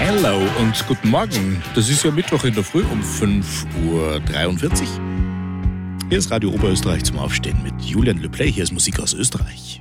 Hallo und guten Morgen. Das ist ja Mittwoch in der Früh um 5:43 Uhr. Hier ist Radio Oberösterreich zum Aufstehen mit Julian Le Play. Hier ist Musik aus Österreich.